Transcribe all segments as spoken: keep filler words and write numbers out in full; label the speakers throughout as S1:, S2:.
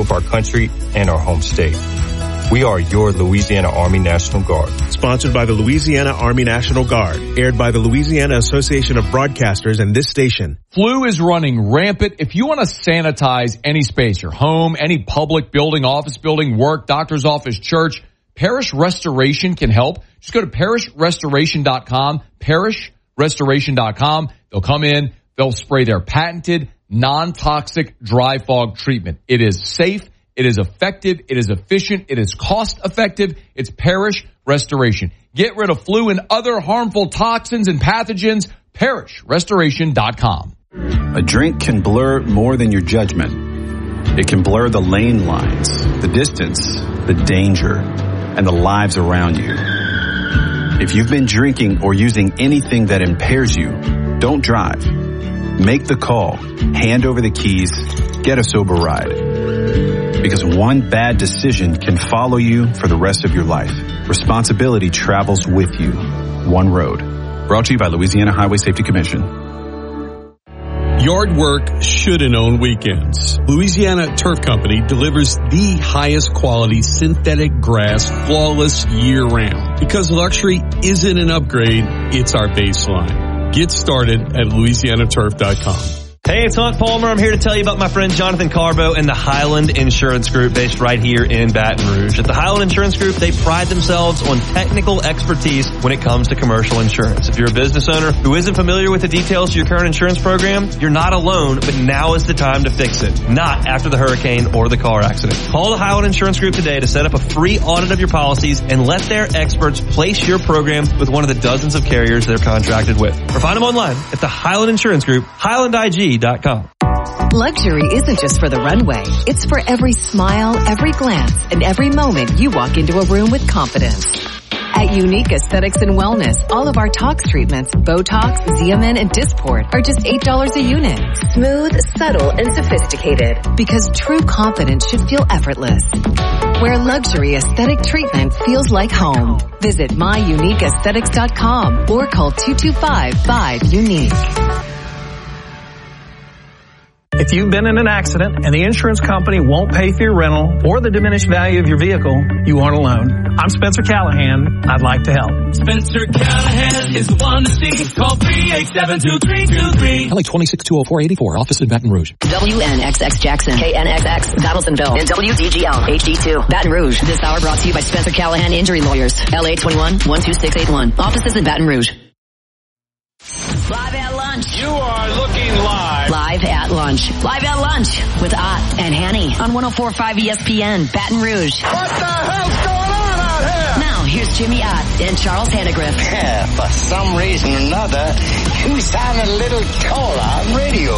S1: of our country and our home state. We are your Louisiana Army National Guard.
S2: Sponsored by the Louisiana Army National Guard. Aired by the Louisiana Association of Broadcasters and this station.
S3: Flu is running rampant. If you want to sanitize any space, your home, any public building, office building, work, doctor's office, church, Parish Restoration can help. Just go to parish restoration dot com, parish restoration dot com. They'll come in. They'll spray their patented non-toxic dry fog treatment. It is safe. It is effective. It is efficient. It is cost effective. It's Parish Restoration. Get rid of flu and other harmful toxins and pathogens. parish restoration dot com.
S4: A drink can blur more than your judgment. It can blur the lane lines, the distance, the danger, and the lives around you. If you've been drinking or using anything that impairs you, don't drive. Make the call. Hand over the keys. Get a sober ride. Because one bad decision can follow you for the rest of your life. Responsibility travels with you. One road. Brought to you by Louisiana Highway Safety Commission.
S5: Yard work shouldn't own weekends. Louisiana Turf Company delivers the highest quality synthetic grass, flawless year-round. Because luxury isn't an upgrade, it's our baseline. Get started at louisiana turf dot com.
S6: Hey, it's Hunt Palmer. I'm here to tell you about my friend Jonathan Carbo and the Highland Insurance Group based right here in Baton Rouge. At the Highland Insurance Group, they pride themselves on technical expertise when it comes to commercial insurance. If you're a business owner who isn't familiar with the details of your current insurance program, you're not alone, but now is the time to fix it, not after the hurricane or the car accident. Call the Highland Insurance Group today to set up a free audit of your policies and let their experts place your program with one of the dozens of carriers they're contracted with. Or find them online at the Highland Insurance Group, highland I G dot com.
S7: Luxury isn't just for the runway. It's for every smile, every glance, and every moment you walk into a room with confidence. At Unique Aesthetics and Wellness, all of our tox treatments, Botox, Xeomin, and Dysport are just eight dollars a unit. Smooth, subtle, and sophisticated. Because true confidence should feel effortless. Where luxury aesthetic treatment feels like home. Visit my unique aesthetics dot com or call two two five, five, unique.
S8: If you've been in an accident and the insurance company won't pay for your rental or the diminished value of your vehicle, you aren't alone. I'm Spencer Callahan. I'd like to help.
S9: Spencer Callahan is the one to see. Call three eight seven, two three two three.
S10: L A twenty-six two oh four eighty-four. Office in Baton Rouge.
S7: W N X X Jackson, K N X X Donaldsonville, and W D G L H D two Baton Rouge. This hour brought to you by Spencer Callahan Injury Lawyers. L A twenty-one, one two six eight one. Offices in Baton Rouge. Live at lunch.
S11: You are looking live.
S7: Live at lunch. Live at lunch with Ott and Hanny on one oh four point five E S P N, Baton Rouge.
S11: What the hell's going on out here?
S7: Now, here's Jimmy Ott and Charles Hannegriff.
S12: Yeah, for some reason or another, you sound a little taller on radio.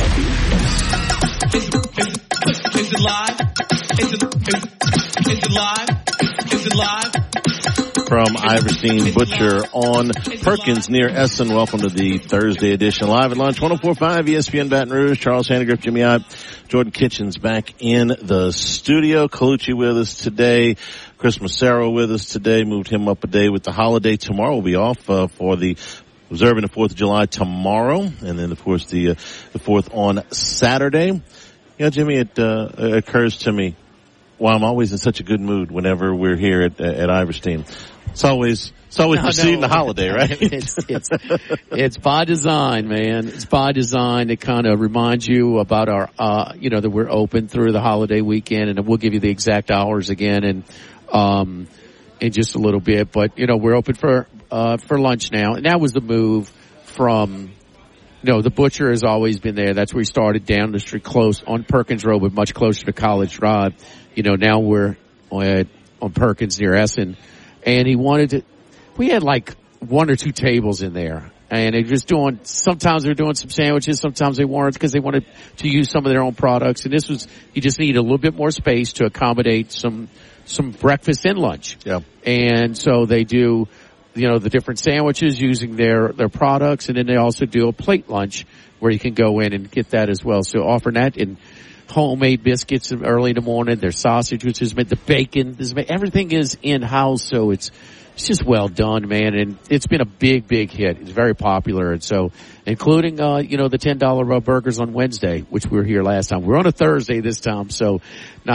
S9: Is, is, is it live? Is it, is, is it live? Is it live?
S13: From Iverstein Butcher on Perkins near Essen. Welcome to the Thursday edition. Live at lunch, one oh four point five E S P N Baton Rouge. Charles Hannegriff, Jimmy Ott, Jordan Kitchens back in the studio. Colucci with us today. Chris Massaro with us today. Moved him up a day with the holiday. Tomorrow will be off uh, for the observing the fourth of July tomorrow. And then, of course, the, uh, the fourth on Saturday. You know, Jimmy, it uh, occurs to me why I'm always in such a good mood whenever we're here at, at Iverstein. It's always, it's always
S14: no,
S13: preceding
S14: no.
S13: the holiday, right?
S14: it's, it's, it's by design, man. It's by design to kind of remind you about our, uh, you know, that we're open through the holiday weekend, and we'll give you the exact hours again and, um, in just a little bit. But, you know, we're open for, uh, for lunch now. And that was the move from, you know, the Butcher has always been there. That's where we started, down the street, close on Perkins Road, but much closer to College Drive. You know, now we're on, on Perkins near Essen. And he wanted to, we had like one or two tables in there. And they just doing, sometimes they're doing some sandwiches, sometimes they weren't because they wanted to use some of their own products. And this was, he just needed a little bit more space to accommodate some, some breakfast and lunch.
S13: Yeah.
S14: And so they do, you know, the different sandwiches using their, their products. And then they also do a plate lunch where you can go in and get that as well. So offering that and homemade biscuits early in the morning, their sausage, which is made, the bacon, is made, everything is in-house, so it's, it's just well done, man, and it's been a big, big hit. It's very popular, and so, including, uh, you know, the ten dollar burgers on Wednesday, which we were here last time. We're on a Thursday this time, so, not